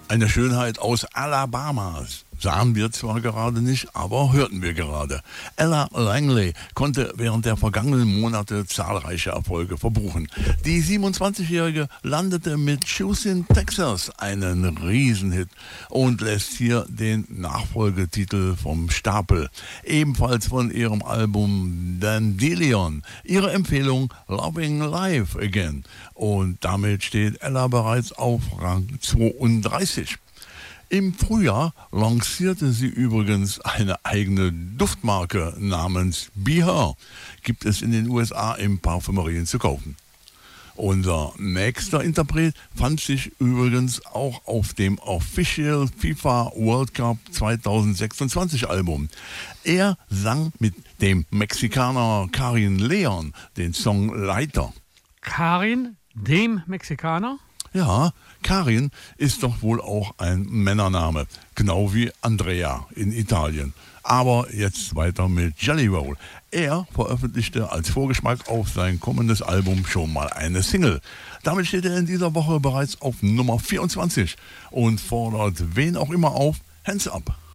Eine Schönheit aus Alabama. Sahen wir zwar gerade nicht, aber hörten wir gerade. Ella Langley konnte während der vergangenen Monate zahlreiche Erfolge verbuchen. Die 27-Jährige landete mit Houston, Texas einen Riesenhit und lässt hier den Nachfolgetitel vom Stapel. Ebenfalls von ihrem Album Dandelion. Ihre Empfehlung Loving Life Again. Und damit steht Ella bereits auf Rang 32. Im Frühjahr lancierte sie übrigens eine eigene Duftmarke namens Be Her. Gibt es in den USA in Parfümerien zu kaufen. Unser nächster Interpret fand sich übrigens auch auf dem Official FIFA World Cup 2026 Album. Er sang mit dem Mexikaner Karin Leon den Song Leiter. Karin, dem Mexikaner? Ja, Karin ist doch wohl auch ein Männername, genau wie Andrea in Italien. Aber jetzt weiter mit Jelly Roll. Er veröffentlichte als Vorgeschmack auf sein kommendes Album schon mal eine Single. Damit steht er in dieser Woche bereits auf Nummer 24 und fordert wen auch immer auf, Hands Up.